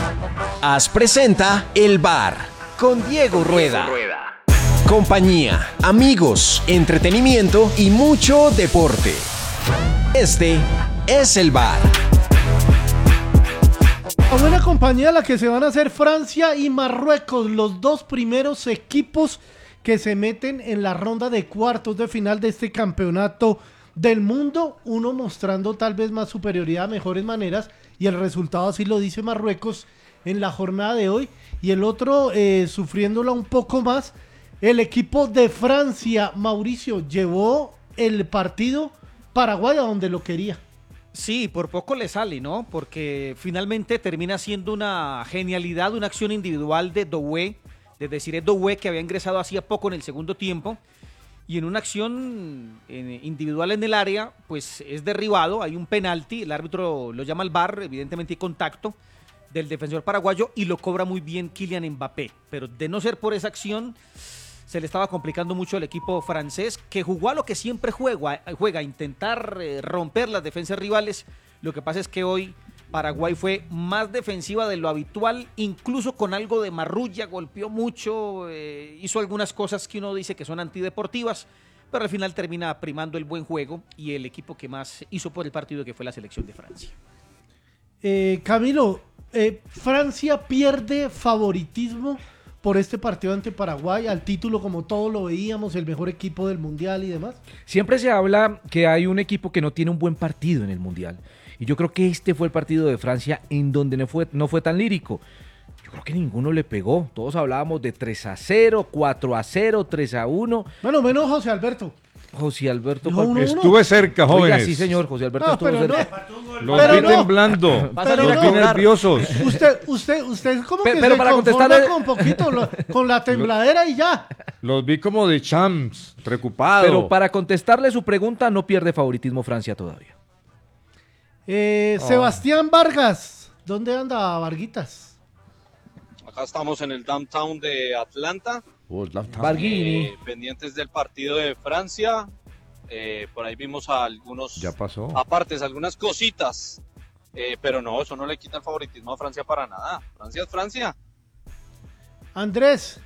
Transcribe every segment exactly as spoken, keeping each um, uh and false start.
As presenta El Bar con Diego Rueda. Compañía, amigos, entretenimiento y mucho deporte. Este es El Bar. A buena compañía la que se van a hacer Francia y Marruecos, los dos primeros equipos que se meten en la ronda de cuartos de final de este campeonato del mundo, uno mostrando tal vez más superioridad, mejores maneras, y el resultado así lo dice Marruecos en la jornada de hoy, y el otro eh, sufriéndola un poco más. El equipo de Francia, Mauricio, llevó el partido Paraguay a donde lo quería. Sí, por poco le sale, ¿no? Porque finalmente termina siendo una genialidad, una acción individual de Doué, de Desiré Doué, que había ingresado hacía poco en el segundo tiempo, y en una acción individual en el área, pues es derribado, hay un penalti, el árbitro lo llama al V A R, evidentemente hay contacto del defensor paraguayo y lo cobra muy bien Kylian Mbappé, pero de no ser por esa acción se le estaba complicando mucho al equipo francés, que jugó a lo que siempre juega, juega a intentar eh, romper las defensas rivales. Lo que pasa es que hoy Paraguay fue más defensiva de lo habitual, incluso con algo de marrulla, golpeó mucho, eh, hizo algunas cosas que uno dice que son antideportivas, pero al final termina primando el buen juego y el equipo que más hizo por el partido, que fue la selección de Francia. Eh, Camilo, eh, Francia pierde favoritismo por este partido ante Paraguay, al título como todos lo veíamos, el mejor equipo del Mundial y demás. Siempre se habla que hay un equipo que no tiene un buen partido en el Mundial. Y yo creo que este fue el partido de Francia en donde no fue, no fue tan lírico. Yo creo que ninguno le pegó. Todos hablábamos de tres a cero, cuatro a cero, tres a uno. Bueno, menos José Alberto. José Alberto. No, uno, Estuve cerca, jóvenes. Oiga, sí, señor, José Alberto no, estuvo pero cerca. No. Los Pero vi no. temblando. Pero Los no. vi nerviosos. Usted, usted, usted como Pe- que pero se para conforma contestarle- con poquito, lo- con la tembladera y ya. Los vi como de champs, preocupado. Pero para contestarle su pregunta, no pierde favoritismo Francia todavía. Eh, Sebastián Vargas, ¿dónde anda Varguitas? Acá estamos en el downtown de Atlanta, Barghini. eh, pendientes del partido de Francia. Eh, por ahí vimos a algunos Ya pasó. apartes, algunas cositas, eh, pero no, eso no le quita el favoritismo a Francia para nada. Francia es Francia. Andrés,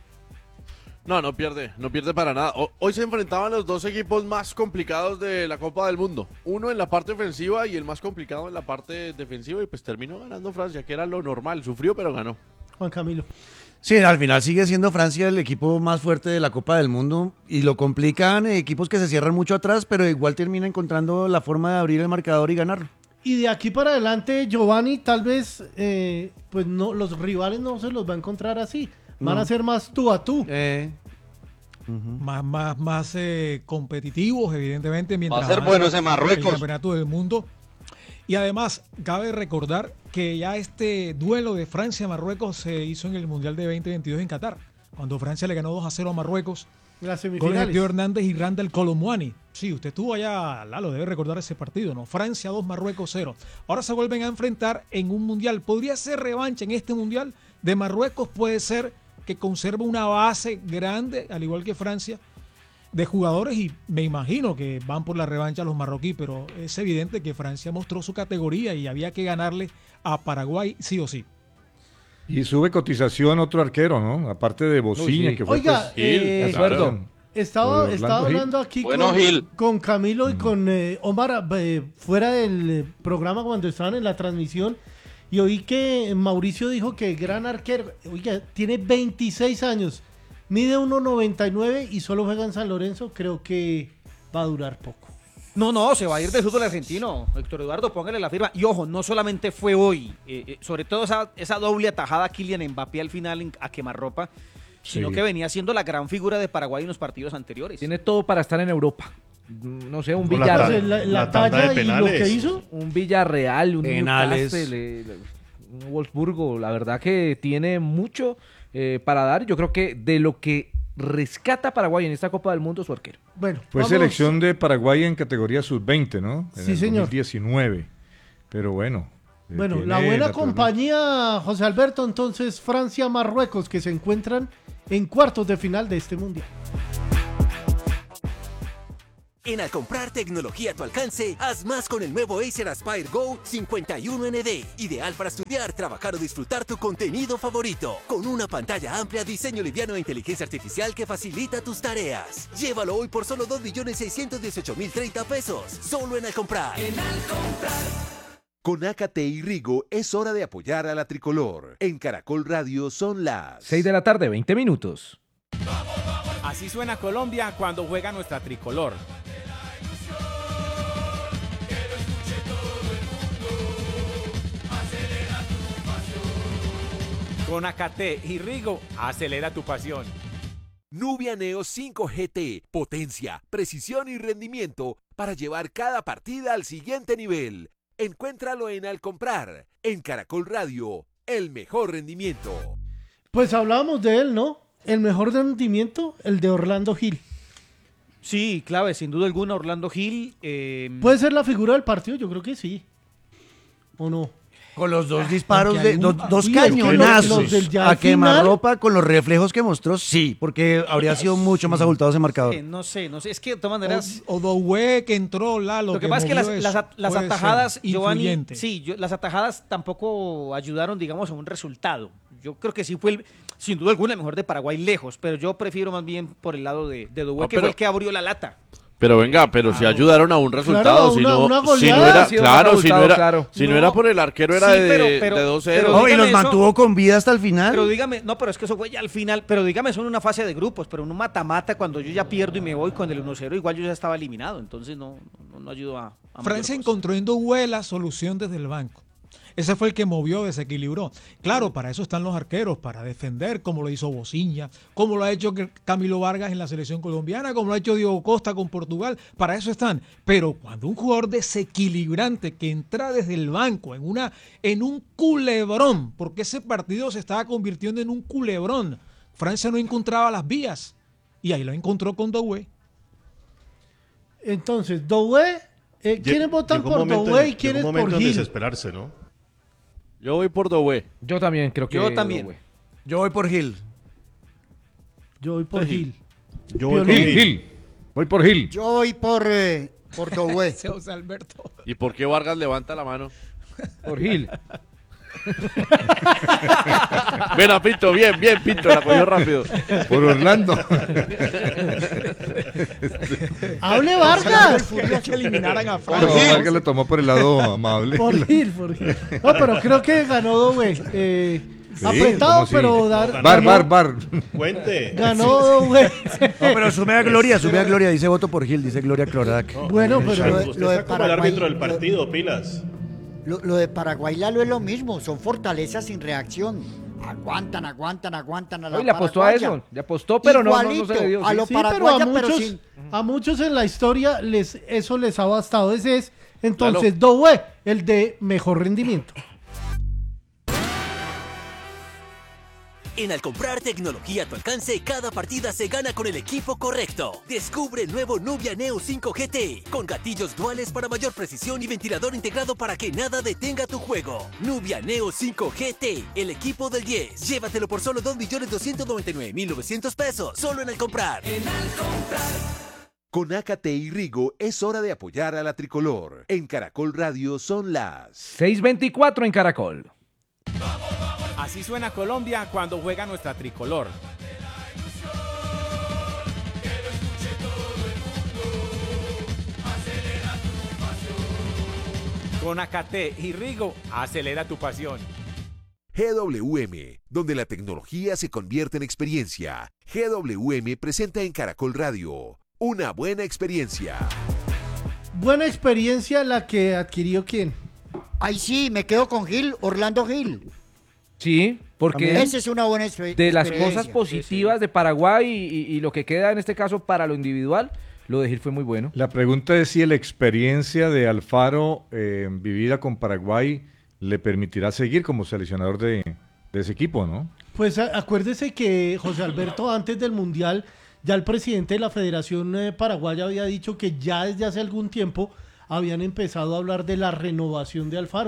No, no pierde, no pierde para nada. O- hoy se enfrentaban los dos equipos más complicados de la Copa del Mundo. Uno en la parte ofensiva y el más complicado en la parte defensiva, y pues terminó ganando Francia, que era lo normal. Sufrió, pero ganó. Juan Camilo. Sí, al final sigue siendo Francia el equipo más fuerte de la Copa del Mundo y lo complican eh, equipos que se cierran mucho atrás, pero igual termina encontrando la forma de abrir el marcador y ganar. Y de aquí para adelante, Giovanni, tal vez, eh, pues no, los rivales no se los va a encontrar así. Van No. a ser más tú a tú. Eh, más, más, más eh, competitivos, evidentemente, mientras Va a ser avanza bueno ese el Marruecos. campeonato del mundo. Y además, cabe recordar que ya este duelo de Francia-Marruecos se hizo en el Mundial de veinte veintidós en Qatar, cuando Francia le ganó dos a cero a Marruecos. Las Goles de semifinales. Teo Hernández y Randall Colomwani. Sí, usted estuvo allá, Lalo, debe recordar ese partido, ¿no? Francia dos, Marruecos cero. Ahora se vuelven a enfrentar en un Mundial. ¿Podría ser revancha en este Mundial? De Marruecos puede ser que conserva una base grande, al igual que Francia, de jugadores, y me imagino que van por la revancha los marroquíes, pero es evidente que Francia mostró su categoría y había que ganarle a Paraguay sí o sí. Y sube cotización otro arquero, ¿no? Aparte de Bocini, sí. que fue Oiga, pues, eh, claro. Estaba, Orlando estaba Gil. hablando aquí Bueno, con, Gil. con Camilo y con eh, Omar eh, fuera del eh, programa cuando estaban en la transmisión, y oí que Mauricio dijo que el gran arquero, oiga, tiene veintiséis años, mide uno noventa y nueve y solo juega en San Lorenzo. Creo que va a durar poco. No, no, se va a ir del fútbol argentino. Héctor Eduardo, póngale la firma. Y ojo, no solamente fue hoy, eh, eh, sobre todo esa, esa doble atajada a Kylian Mbappé al final en, a quemarropa, sino Sí. que venía siendo la gran figura de Paraguay en los partidos anteriores. Tiene todo para estar en Europa. No sé, un Con la Villarreal. tanda- Entonces, la, la la tanda talla de y lo penales. que hizo. Un Villarreal, un Penales. Newcastle, eh, un Wolfsburgo. La verdad que tiene mucho eh, para dar. Yo creo que de lo que rescata Paraguay en esta Copa del Mundo, su arquero. Bueno, Fue vamos- selección de Paraguay en categoría sub veinte, ¿no? En Sí, el señor. dos mil diecinueve. Pero bueno. eh, Bueno, tiene la buena naturalmente- compañía, José Alberto, entonces Francia-Marruecos, que se encuentran en cuartos de final de este mundial. En Al comprar tecnología a tu alcance, haz más con el nuevo Acer Aspire Go cincuenta y uno N D. Ideal para estudiar, trabajar o disfrutar tu contenido favorito. Con una pantalla amplia, diseño liviano e inteligencia artificial que facilita tus tareas. Llévalo hoy por solo dos millones seiscientos dieciocho mil treinta pesos. Solo en Al comprar. En Al comprar. Con Ácate y Rigo es hora de apoyar a la tricolor. En Caracol Radio son las seis de la tarde, veinte minutos. Así suena Colombia cuando juega nuestra tricolor. Con Ácate y Rigo, acelera tu pasión. Nubia Neo cinco G T, potencia, precisión y rendimiento para llevar cada partida al siguiente nivel. Encuéntralo en Al comprar, en Caracol Radio, el mejor rendimiento. Pues hablábamos de él, ¿no? El mejor rendimiento, el de Orlando Gil. Sí, clave, sin duda alguna, Orlando Gil. Eh... ¿Puede ser la figura del partido? Yo creo que sí. ¿O no? Con los dos disparos, de, un, dos, dos uy, cañonazos los, los a quemarropa con los reflejos que mostró, sí, porque habría sido mucho más abultado ese marcador. Eh, no sé, no sé, es que de todas maneras... O, o Doué que entró, Lalo. Lo que, que pasa es que las, eso, las, las atajadas, Giovanni, influyente. sí, yo, las atajadas tampoco ayudaron, digamos, a un resultado. Yo creo que sí fue, el, sin duda alguna, el mejor de Paraguay lejos, pero yo prefiero más bien por el lado de, de Doué, no, que pero... fue el que abrió la lata. Pero venga, pero ah, si ayudaron a un resultado, claro, si, una, no, una si no era, sí, claro, si no era, claro. si no, no era por el arquero era sí, de, pero, pero, de dos cero. No, y los eso, mantuvo con vida hasta el final. Pero dígame, no, pero es que eso fue ya al final, pero dígame, son una fase de grupos, pero en un mata-mata, cuando yo ya pierdo y me voy con el uno cero, igual yo ya estaba eliminado, entonces no, no, no ayudo a... a Francia encontró en Doué la solución desde el banco. Ese fue el que movió, desequilibró. Claro, para eso están los arqueros, para defender, como lo hizo Bociña, como lo ha hecho Camilo Vargas en la selección colombiana, como lo ha hecho Diego Costa con Portugal, para eso están. Pero cuando un jugador desequilibrante que entra desde el banco en, una, en un culebrón, porque ese partido se estaba convirtiendo en un culebrón, Francia no encontraba las vías, y ahí lo encontró con Doué. Entonces, Doué, eh, ¿quiénes votan por Doué y quiénes por Gil? Desesperarse, ¿no? Yo voy por Doué. Yo también creo que Yo también. Doué. Yo voy por Gil. Yo voy por Gil. Yo voy por Gil, Gil. Gil. Voy por Gil. Yo voy por, eh, por Doué. José Alberto. ¿Y por qué Vargas levanta la mano? Por Gil. Ven, Pinto, bien, bien, Pinto, la cogió rápido. Por Orlando. ¡Hable Vargas! que eliminaran a No, Francia. Vargas le tomó por el lado amable. Por Gil, por Gil. No, pero creo que ganó Doué. Eh, Sí, apretado, ¿cómo sí? pero dar, Bar, ganó, bar, bar. Cuente. ganó Doué. No, pero sume a Gloria, sume a Gloria, dice voto por Gil, dice Gloria Clorac. No, Bueno, pero lo de- usted lo de está como el Paraguay- árbitro del partido, pilas. Lo, lo de Paraguay, Lalo, es lo mismo. Son fortalezas sin reacción. Aguantan, aguantan, aguantan a la Hoy le apostó a paraguaya. eso, le apostó, pero no, no, no se Igualito, le dio. a sí. lo Sí, pero a paraguaya, pero muchos, sin... a muchos en la historia les, eso les ha bastado. Ese es, entonces, Doué, el de mejor rendimiento. En Al comprar tecnología a tu alcance, cada partida se gana con el equipo correcto. Descubre el nuevo Nubia Neo cinco G T, con gatillos duales para mayor precisión y ventilador integrado para que nada detenga tu juego. Nubia Neo cinco G T, el equipo del diez. Llévatelo por solo dos millones doscientos noventa y nueve mil novecientos pesos, solo en Al comprar. En Al comprar. Con Ácate y Rigo es hora de apoyar a la tricolor. En Caracol Radio son las seis veinticuatro en Caracol. Así suena Colombia cuando juega nuestra tricolor. Con Ácate y Rigo, acelera tu pasión. G W M, donde la tecnología se convierte en experiencia. G W M presenta en Caracol Radio una buena experiencia. Buena experiencia la que adquirió quién. Ay, sí, me quedo con Gil, Orlando Gil. Sí, porque Esa es una buena exper- de las experiencia. cosas positivas de Paraguay y, y- y lo que queda en este caso para lo individual, lo de Gil fue muy bueno. La pregunta es si la experiencia de Alfaro eh, vivida con Paraguay le permitirá seguir como seleccionador de, de ese equipo, ¿no? Pues a- acuérdese que José Alberto, antes del Mundial, ya el presidente de la Federación eh, Paraguaya había dicho que ya desde hace algún tiempo habían empezado a hablar de la renovación de Alfaro.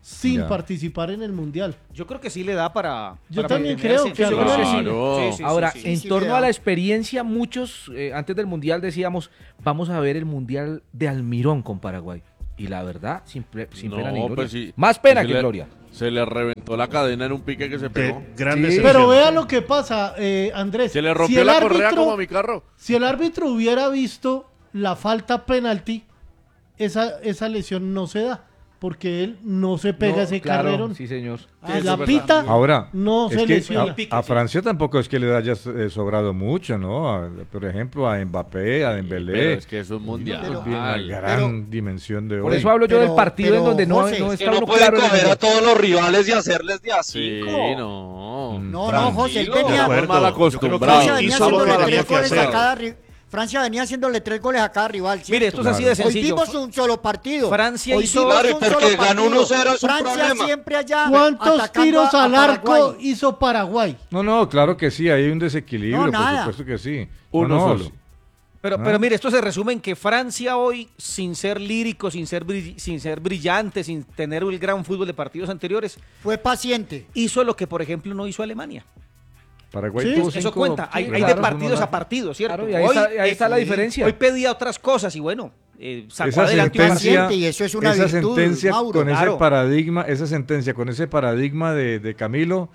sin Ya. participar en el Mundial. Yo creo que sí le da para. Yo para también mantenerse. creo que Yo creo que sí. Claro. Sí, sí, sí, Ahora, sí, sí. en sí, torno le a da. la experiencia, muchos eh, antes del Mundial decíamos, vamos a ver el Mundial de Almirón con Paraguay. Y la verdad, sin, ple- sin No, pena ni gloria. pues sí. Más pena Se que le- gloria. Se le reventó la cadena en un pique que se pegó. Grande Sí. Pero vea lo que pasa, eh, Andrés. Se le Si rompió el la correa árbitro- como a mi carro. Si el árbitro hubiera visto la falta penalti, esa, esa lesión no se da, porque él no se pega No, ese claro, carrerón. sí, señor. Ah, eso la es verdad. pita Ahora, no es se que lesiona. a, a Francia tampoco es que le haya eh, sobrado mucho, ¿no? A- por ejemplo, a Mbappé, a Dembélé. Pero es que eso es mundial. Pues bien, la gran dimensión de Por hoy. eso hablo yo Pero- del partido pero, en donde no, José, no es Que está no uno pueden claro en el coger a mundial. todos los rivales y hacerles de a Sí, cinco. no. No, no, José, él Tranquilo. venía, De acuerdo. Estamos mal Yo acostumbrados. creo que Francia venía hizo lo que haciéndole tenía tres que goles a hacer. cada ri- Francia venía haciéndole tres goles a cada rival. ¿cierto? Mire, esto es así de Hoy sencillo. vimos un solo partido. Francia Hoy hizo- vimos Claro, y un porque solo ganó partido. uno cero es un Francia problema. siempre allá ¿Cuántos atacando tiros a- a al arco Paraguay. hizo Paraguay? No, no, claro que sí, hay un desequilibrio, No, por nada. supuesto que sí. Uno No, no, solo. Pero, Ah. pero mire, esto se resume en que Francia hoy, sin ser lírico, sin ser, brill- sin ser brillante, sin tener el gran fútbol de partidos anteriores, Fue paciente. hizo lo que, por ejemplo, no hizo Alemania. Paraguay Sí, tuvo Eso cinco- cuenta. Hay, sí, hay de claro, partidos uno a no- partidos, ¿cierto? Claro, y ahí está- ahí está la diferencia. Hoy pedía otras cosas y bueno, eh, sacó Esa adelante un sentencia, paciente. y eso es una esa virtud, sentencia Mauro. con Claro. ese paradigma, esa sentencia con ese paradigma de, de Camilo,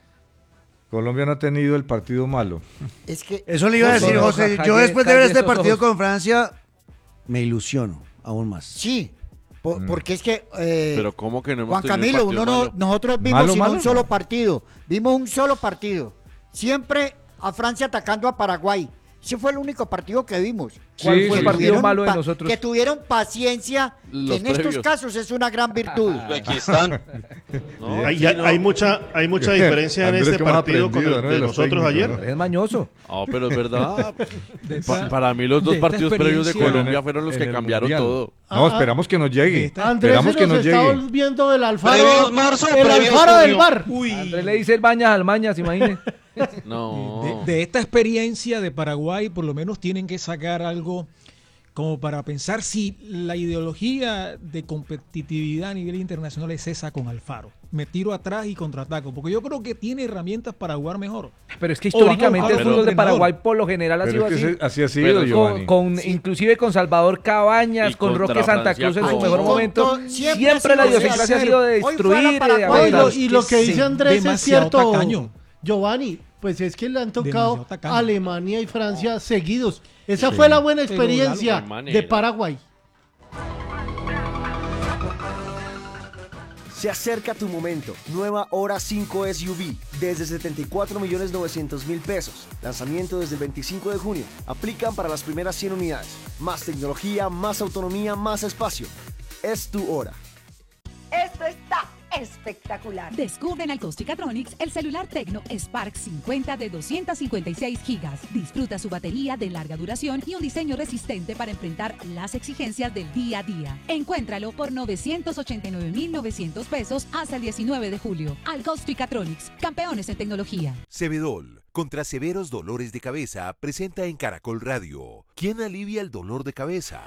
Colombia no ha tenido el partido malo. Es que Eso le iba a José, decir, no, José. calle- Yo después de ver calle este esos partido ojos. con Francia, me ilusiono aún más. Sí, po- Mm. porque es que eh, Pero ¿cómo que no hemos Juan tenido Camilo, partido uno no, malo? nosotros vimos ¿Malo, sin malo? un solo partido, vimos un solo partido, siempre a Francia atacando a Paraguay. Ese fue el único partido que vimos. ¿Cuál Sí, fue el sí. partido Tuvieron malo de pa- nosotros? Que tuvieron paciencia, que Los en estos previos. casos es una gran virtud. Aquí están. No, Hay, sí, ya- no. hay mucha, hay mucha diferencia en Andrés, este ¿cómo has partido con aprendido, el no? de De los nosotros técnicos, ayer. ¿no? Es mañoso. No, pero es verdad. De Pa- esta- para mí los dos de esta partidos previos de experiencia- Colombia fueron los En que el cambiaron Mundial. todo. No, Ah, esperamos que nos llegue. Andrés Esperamos se que nos nos está llegue. volviendo del Alfaro. ¿Previos marzo o el previos Alfaro del junio? bar. Andrés le dice el bañas al mañas, imagínese. No. De, de esta experiencia de Paraguay, por lo menos tienen que sacar algo como para pensar si la ideología de competitividad a nivel internacional es esa con Alfaro. Me tiro atrás y contraataco, porque yo creo que tiene herramientas para jugar mejor. Pero es que O vamos históricamente a el ver fútbol un de entrenador. Paraguay por lo general ha Pero sido es que así. ese- así ha sido, Pero Con, Giovanni. con- inclusive con Salvador Cabañas, Y con contra Roque Santa Francia Cruz en su con- mejor Con- momento. con- Siempre, siempre la ha sido idiosincrasia ha así. sido de Hoy fue a la destruir. y de Paraguay. No, y lo, aguantar. y lo que Sí, dice Andrés es demasiado cierto, tacaño. Giovanni, pues es que le han tocado Demasiado tacaño. Alemania y Francia seguidos. Esa Sí. fue la buena Pero experiencia no hay manera. de Paraguay. Se acerca tu momento. Nueva Hora cinco S U V. Desde setenta y cuatro millones novecientos mil pesos. Lanzamiento desde el veinticinco de junio. Aplican para las primeras cien unidades. Más tecnología, más autonomía, más espacio. Es tu hora. Esto está espectacular. Descubre en Alcostricatronics el celular Tecno Spark cincuenta de doscientos cincuenta y seis gigas. Disfruta su batería de larga duración y un diseño resistente para enfrentar las exigencias del día a día. Encuéntralo por novecientos ochenta y nueve mil novecientos pesos hasta el diecinueve de julio. Alcostricatronics, campeones en tecnología. Cebedol, contra severos dolores de cabeza, presenta en Caracol Radio. ¿Quién alivia el dolor de cabeza?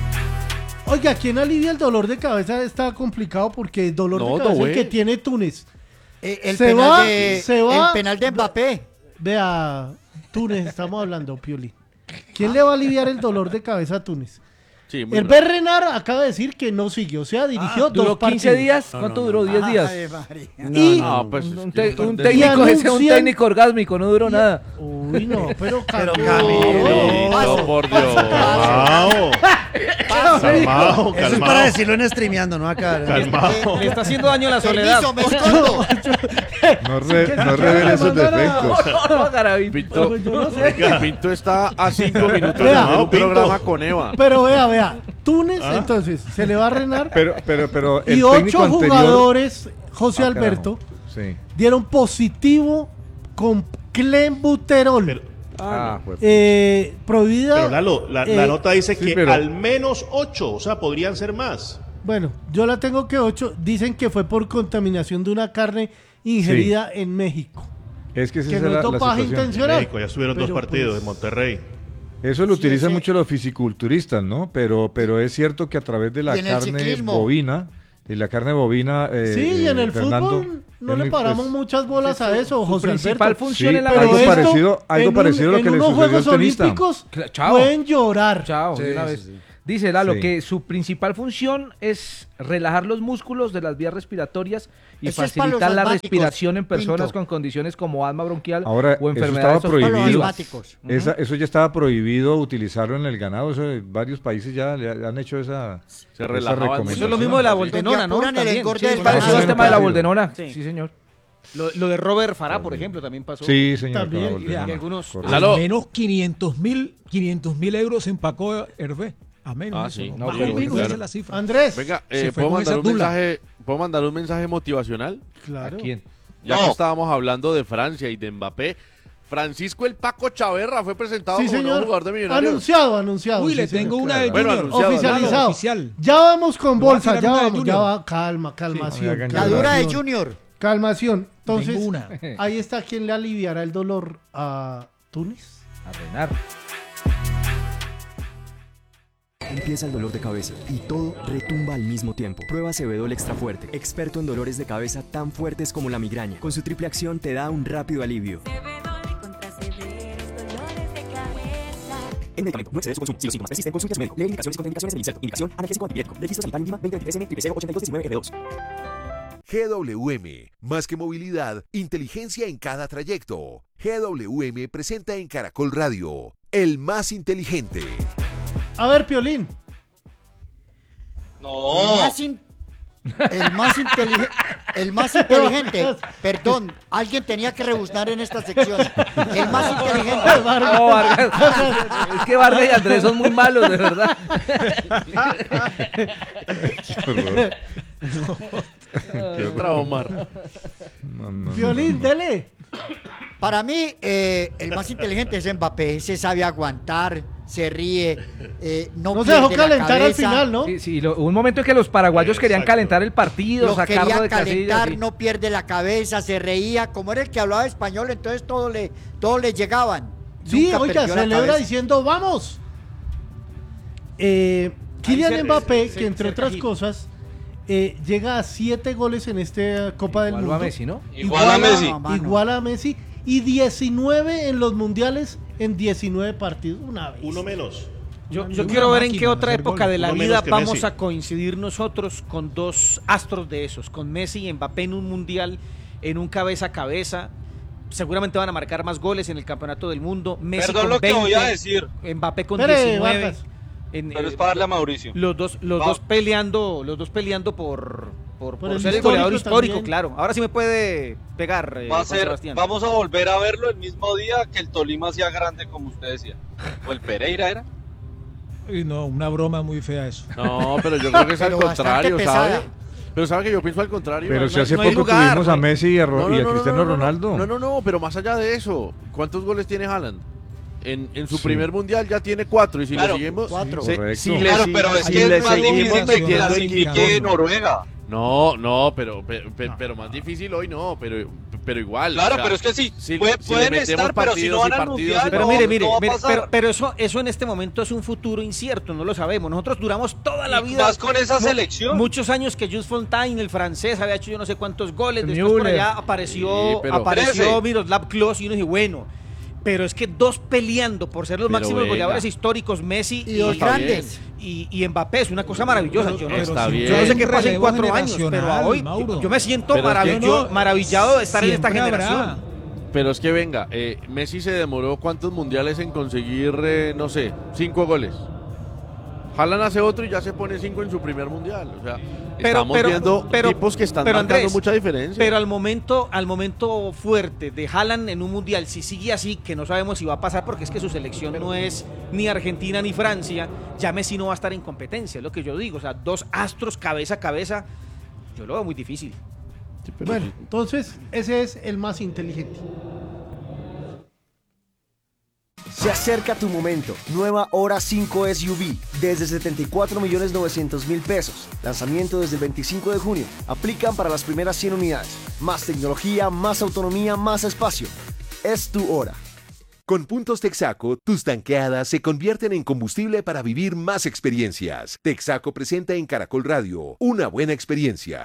Oiga, ¿quién alivia el dolor de cabeza? Está complicado porque el dolor No, de cabeza no, es el güey. que tiene Túnez. Eh, el, Se penal va, de, se va. el penal de Mbappé. Vea, Túnez, estamos hablando, Pioli. ¿Quién le va a aliviar el dolor de cabeza a Túnez? Sí, muy El bravo. Berrenar acaba de decir que no siguió, o sea, dirigió dos ¿Duró partidos. quince días? ¿Cuánto duró? ¿diez días? Ay, María. Y Ah, pues, Un, es te- que- un de- técnico, Y ese es un anuncian- técnico orgásmico, no duró nada. Uy, no, pero Pero Camilo. Camilo. No, por Dios. Calmao, calmao, Eso es para calmao. decirlo en streameando, ¿no? Acá. Calmao. Le está haciendo daño a la soledad. Permiso, me escondo. No, re- no revele sus defectos. No, Garavito. Pinto, Yo no sé. Pinto está a cinco minutos de Vea. hacer un Pinto. programa con Eva. Pero vea, vea, Túnez, entonces, se le va a renar. Pero, pero, pero el Y técnico ocho anterior- jugadores, José Ah, Alberto, carajo. Sí. dieron positivo con clenbuterol. Pero- Ah, pues. eh, prohibida. Pero Lalo, la, la eh, nota dice sí, que pero- al menos ocho, o sea, podrían ser más. Bueno, yo la tengo que ocho. Dicen que fue por contaminación de una carne ingerida en México. Es que esa que es no la, es la dopaje situación. intencional. México, ya estuvieron dos Pero, partidos pues, en Monterrey. Eso lo Sí, utilizan ese- mucho los fisiculturistas, ¿no? Pero, pero es cierto que a través de la Y en el carne ciclismo. bovina y la carne bovina. Eh, sí, y en el Fernando, fútbol no en le mi- paramos pues, muchas bolas a eso, José principal Alberto. función Sí, es la algo Pero esto, parecido, algo en parecido a lo un- que en le unos sucedió al Juegos tenista. Olímpicos Cla- chao. pueden llorar. Chao, Sí, de una sí, vez. sí. Dice Lalo Sí. que su principal función es relajar los músculos de las vías respiratorias y Eso es para los facilitar la asmáticos, respiración en personas Pinto. con condiciones como asma bronquial Ahora, o eso enfermedades estaba prohibido. obstructivas. asmáticos. Esa- eso ya estaba prohibido utilizarlo en el ganado. Eso, varios países ya le han hecho esa, Se esa relajaban. recomendación. Eso es lo mismo de la Donde Boldenona, ¿no? apuran el También. engorde Sí, del sí, ganado. Parecido al tema de la Parecido. Boldenona. Sí. Sí, señor. Lo, lo de Robert Farah, por ejemplo, también pasó. Sí, señor. También, con la Boldenona. y algunos- Correcto. Lalo. Al menos quinientos mil euros empacó Hervé. A menos. Ah, eso, sí. ¿no? No, Más pero o menos claro. esa es la cifra. Andrés. Eh, Venga, Se eh, fue ¿puedo, con mandar esa un dula. mensaje, ¿puedo mandar un mensaje motivacional? Claro. ¿A quién? Ya No. que estábamos hablando de Francia y de Mbappé, Francisco el Paco Chaverra fue presentado Sí, como nuevo señor. jugador de Millonarios. Anunciado, anunciado. Uy, sí, le señor. tengo una de Bueno, Junior. anunciado. Oficializado. Oficial. Ya vamos con Le voy a bolsa, tirar ya una de vamos, ya Junior. va, calma, calmación. No me hagan La llorar. dura de calmación, Junior. calmación. Entonces, Tengo una. ahí está quien le aliviará el dolor a Túnez. A reinar. Empieza el dolor de cabeza y todo retumba al mismo tiempo. Prueba Cebedol Extra Fuerte, experto en dolores de cabeza tan fuertes como la migraña. Con su triple acción te da un rápido alivio. El medicamento no excede su consumo. Si los síntomas persisten, consulte a su médico. Lee indicaciones y contraindicaciones en el inserto. Indicación: analgésico antipirético. Registro sanitario encima veinte veintitrés M triple cero ochenta y dos diecinueve F dos. G W M, más que movilidad, inteligencia en cada trayecto. G W M presenta en Caracol Radio, el más inteligente. A ver, Piolín. El No. más, in- el más inteligente. El más inteligente. Perdón, alguien tenía que rebuznar en esta sección. El más inteligente. No, Vargas. Es que Vargas y Andrés son muy malos, de verdad. Qué otra, Omar. No, no, Piolín, no, no. dele. Para mí, eh, el más inteligente es Mbappé. Se sabe aguantar, se ríe, eh, no, No se dejó pierde la calentar al cabeza. final, ¿no? Sí, sí, lo- hubo un momento en que los paraguayos querían Exacto. calentar el partido, Lo sacarlo quería de casillas. calentar, sí. no pierde la cabeza, se reía. Como era el que hablaba español, entonces todo le, todo le llegaban. Sí, Nunca oiga, perdió la celebra cabeza. diciendo, vamos. Eh, Kylian se- Mbappé, se- que entre se- otras se- cosas, eh, llega a siete goles en esta Copa del Igual Mundo. a Messi, ¿no? Igual a Messi. No, mano. Igual a Messi. Y diecinueve en los mundiales en diecinueve partidos. Una vez. Uno menos. Yo, Una yo quiero ver en máquina qué de otra hacer época goles. de la Uno vida menos que vamos Messi. a coincidir nosotros con dos astros de esos, con Messi y Mbappé en un mundial, en un cabeza a cabeza. Seguramente van a marcar más goles en el campeonato del mundo. Messi Perdón con lo que voy a veinte, decir, Mbappé con Espere, diecinueve. Vargas. En, pero es eh, para darle a Mauricio. los dos, los Va- dos peleando, los dos peleando por, por, Por por el ser el histórico goleador histórico, también. claro. Ahora sí me puede pegar, eh, Va a Juan ser, Sebastián. vamos a volver a verlo el mismo día que el Tolima sea grande, como usted decía. O el Pereira era. Y no, una broma muy fea eso. No, pero yo creo que es al Pero bastante contrario, ¿sabe? pesada. Pero sabe que yo pienso al contrario. Pero No- si hace no hay poco lugar, tuvimos no a hay- Messi y a, Ro- No, no, y a no, no, Cristiano no, no, Ronaldo. No, no, no, pero más allá de eso, ¿cuántos goles tiene Haaland? En, en su Sí. primer mundial ya tiene cuatro y si Claro, le seguimos... cuatro. se- Correcto. si le Claro, si- pero es si que le es más seguimos difícil que metiendo el clasifique quinto. Noruega. No, no, pero, pero, pero, pero más difícil hoy no, pero, pero igual. Claro, o sea, pero es que sí, si- puede- si le pueden metemos estar, pero si no partidos y van al partidos y Mundial, Pero no, mire, mire, no va a mire, pasar. pero, pero eso, eso en este momento es un futuro incierto, no lo sabemos. Nosotros duramos toda la Y vida. más con esa mu- selección. Muchos años que Jules Fontaine, el francés, había hecho yo no sé cuántos goles. Después por Müller. allá apareció, Sí, pero- apareció trece. Miroslav Klose y uno dice, bueno. Pero es que dos peleando por ser los Pero máximos venga. goleadores históricos, Messi Y los Está grandes. y, y Mbappé, es una cosa maravillosa. Yo no, Está yo bien. no sé qué Un pasa en relevo cuatro años, pero generacional, hoy Mauro. yo me siento Pero es que- maravillo- No, no, maravillado de estar en esta siempre habrá. generación. Pero es que venga, eh, Messi se demoró cuántos mundiales en conseguir, eh, no sé, cinco goles. Haaland hace otro y ya se pone cinco en su primer mundial. O sea, Pero- estamos pero- viendo pero- tipos que están pero, marcando Andrés, mucha diferencia. Pero al momento, al momento fuerte de Haaland en un mundial, si sigue así, que no sabemos si va a pasar porque es que su selección no es ni Argentina ni Francia, ya Messi no va a estar en competencia, es lo que yo digo. O sea, dos astros cabeza a cabeza, yo lo veo muy difícil. Sí, pero Bueno, sí. entonces ese es el más inteligente. Se acerca tu momento. Nueva Hora cinco S U V desde setenta y cuatro millones novecientos mil pesos. Lanzamiento desde el veinticinco de junio. Aplican para las primeras cien unidades. Más tecnología, más autonomía, más espacio. Es tu hora. Con puntos Texaco, tus tanqueadas se convierten en combustible para vivir más experiencias. Texaco presenta en Caracol Radio una buena experiencia.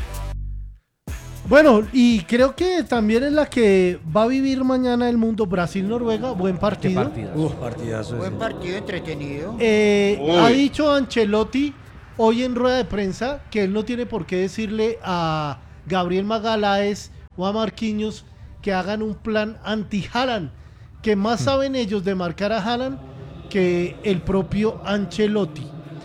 Bueno, y creo que también es la que va a vivir mañana el mundo. Brasil-Noruega, buen partido. partidazo. Uf, partidazo. Buen partido entretenido. Eh, ha dicho Ancelotti hoy en rueda de prensa que él no tiene por qué decirle a Gabriel Magalhães o a Marquinhos que hagan un plan anti-Haaland, que más saben ellos de marcar a Haaland que el propio Ancelotti.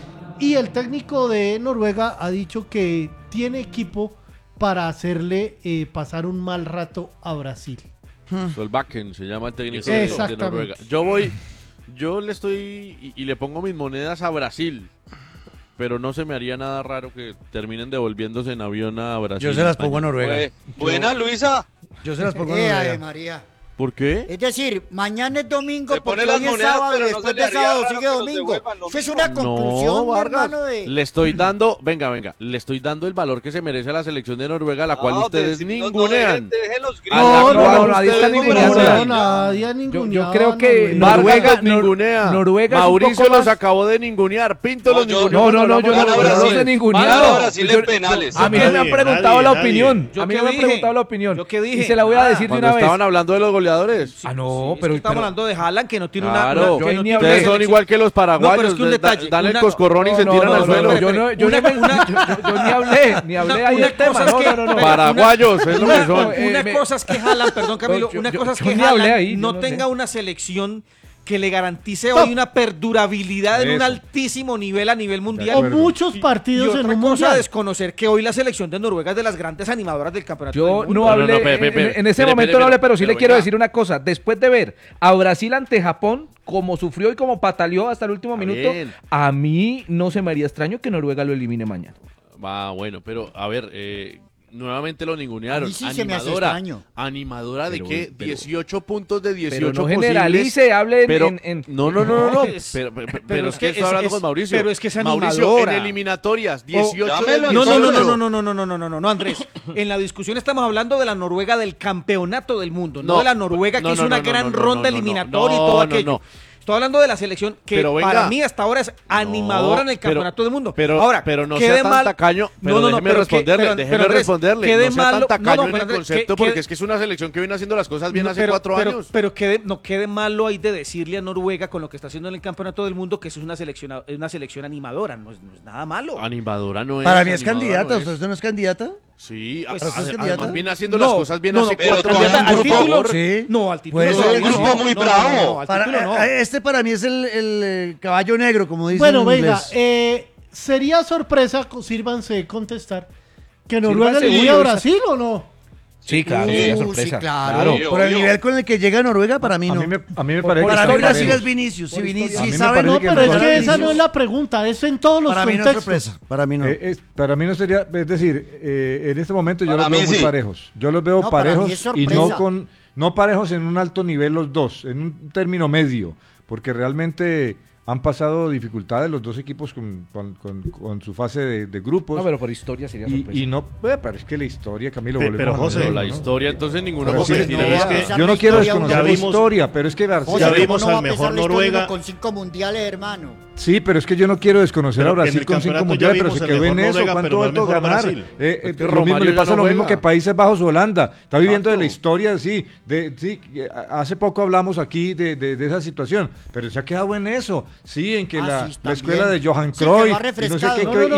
Y el técnico de Noruega ha dicho que tiene equipo para hacerle eh, pasar un mal rato a Brasil. Solbakken se llama el técnico de, de Noruega. Yo voy, yo le estoy y, y le pongo mis monedas a Brasil, pero no se me haría nada raro que terminen devolviéndose en avión a Brasil. Yo se las pongo a Noruega. Pues, buena, Luisa. Yo se las pongo a Eh, Noruega. Ave María. ¿Por qué? Es decir, mañana es domingo Se pone porque las hoy es monedas, sábado y pero no después se le de haría sábado raro sigue que los domingo. devuelvan lo Eso es mismo. una conclusión, No, Vargas, hermano, de... le estoy dando, venga, venga, le estoy dando el valor que se merece a la selección de Noruega, la cual No, ustedes de- no, no, ningunean. dejen- dejen los A gritos. la No, cual no, no, nadie ustedes está ninguneando. ningunean. No, nadie ha Yo, ninguneado yo creo que a Noruega. Vargas Noruega, los ningunea. Noruega es un Mauricio poco los más- acabó de ningunear. Pinto No, los yo- ninguneó. No, no, no, yo no, Gana yo no Brasil. los he ninguneado. Gana Brasil Yo- en penales. A mí no me han Nadie, preguntado nadie, la nadie. opinión. ¿Yo A mí qué no me han dije? preguntado la opinión. ¿Yo qué dije? Y se la voy a Ah, decir de Cuando una vez. estaban hablando de los goleadores. Ah, no, Sí, es pero... que estamos pero- hablando de Haaland, que no tiene una... Claro, una- yo que no ni tiene hablé. Ustedes una son igual que los No, pero paraguayos. es que un da- detalle, dan el una- coscorrón y No, se no, tiran no, al no, suelo. no, yo no, yo Una- no me- una- yo- yo- yo ni hablé, ni hablé Una- ahí una del tema. cosa es No, que- no, no, no. Una- Paraguayos, es lo que Una, son. Eh, una me- cosa es que Haaland, perdón Camilo, Yo- una yo- cosa es yo que ni hablé Haaland ahí, yo no no sé. tenga una selección que le garantice hoy una perdurabilidad en un Eso. altísimo nivel a nivel mundial. O muchos Y partidos en otra un cosa, mundial. desconocer que hoy la selección de Noruega es de las grandes animadoras del campeonato Yo del mundo. no No, no, hablé, no, pe, pe, en- pe, en, ese pe, momento pe, no hablé, pe, pero sí pero le quiero venga. decir una cosa. Después de ver a Brasil ante Japón, como sufrió y como pataleó hasta el último Está minuto, bien. a mí no se me haría extraño que Noruega lo elimine mañana. Va, bueno, pero a ver, eh, nuevamente lo ningunearon. A mí sí se me hace Animadora. extraño. ¿Animadora de Pero- qué? pero- dieciocho puntos de dieciocho Pero no posibles. generalice, hable en- Pero- en- en- No, no, no, no. no. Es- pero, pero- pero pero es es que que estoy es- hablando es- con Mauricio. pero es que es Mauricio, en animadora. eliminatorias, dieciocho llámelo de No, no, dieciocho. no, no, no, no, no, no, no, no, no, no, Andrés. En la discusión estamos hablando de la Noruega del campeonato del mundo, no, No, de la Noruega que no, hizo no, una no, no, gran no, ronda no, no, eliminatoria no, y todo no, aquello. no. Estoy hablando de la selección que Pero venga. para mí hasta ahora es animadora en el pero- campeonato del mundo. Pero, Ahora, pero no ¿qué sea de tan mal- tacaño. Pero No, no, no, déjeme pero responderle, que- pero- déjeme pero, Andrés, responderle. ¿qué de No sea malo- tan no, tacaño no, en pero, el Andrés, concepto, ¿qué- qué- porque es que es una selección que viene haciendo las cosas bien No, hace pero- cuatro pero- años. Pero qué de- no quede malo hay de decirle a Noruega con lo que está haciendo en el campeonato del mundo que eso es una selección, es una selección animadora, no es, no es nada malo. Animadora no es. Para mí es animadora candidata. no es. ¿Usted no es candidata? Sí, Pues, a- ¿usted es a- candidata? además viene haciendo No, las cosas bien no, hace no, pero cuatro candidata años. al por título, favor. Sí. No, al título Puede no, ser no, el no, grupo no, muy no, bravo. no, no, al Para- título no. eh, Este para mí es el, el, eh, caballo negro, como dicen Bueno, en venga, inglés. eh, sería sorpresa, co- sírvanse de contestar, que Noruega Sírvanse, elimine a uy, Brasil o no. Sí, claro, Uh, sería sí, sorpresa. claro. Sí, Por el obvio. nivel con el que llega Noruega, para mí A no. mí me, a mí me Por- parece por que Para están mí Brasil parejos. es Vinicius. Si, Por Vini- historia. A si mí me saben, parece No, que pero es Noruega que es esa no es la pregunta, es en todos los para mí no es contextos. sorpresa. Para mí no. Eh, es- para mí no sería, es decir, eh, en este momento yo Para los veo mí muy sí. parejos. Yo los veo No, para mí parejos es y no sorpresa. con no parejos en un alto nivel los dos, en un término medio, porque realmente han pasado dificultades los dos equipos con, con- con- con su fase de, de grupos. No, pero por historia sería y, sorpresa. y no, eh, pero es que la historia, Camilo, Pe- volvemos pero, a José, lo Pero mismo, la ¿no? historia, entonces ninguno Pero puede sí, decir no, eso. es que esa yo no quiero historia, desconocer ya la vimos- historia, pero es que José, Brasil, Ya ¿cómo vimos no va al a pesar mejor la historia Noruega. uno con cinco mundiales, hermano? sí, pero es que yo no quiero desconocer Pero a en Brasil el con cinco campeonato mundiales, ya pero vimos se el quedó en mejor eso, Noruega, ¿cuánto pero no el alto mejor ganar? Brasil. Eh, eh, Es que lo Romario mismo le ya pasa no lo mismo juega. que Países Bajos o Holanda, está viviendo de la Exacto. historia, sí, de, sí, eh, hace poco hablamos aquí de, de, de esa situación, pero se ha quedado en eso, sí, en que Ah, la, sí, la escuela también. de Johan Sí, que lo ha Cruyff, y no sé refrescado. qué, No, qué- no, no,